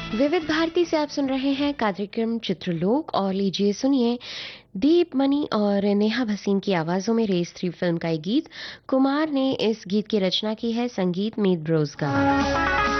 विविध भारती से आप सुन रहे हैं कार्यक्रम चित्रलोक और लीजिए सुनिए दीप मनी और नेहा भसीन की आवाजों में रेस 3 फिल्म का ये गीत। कुमार ने इस गीत की रचना की है, संगीत मीत ब्रोज का।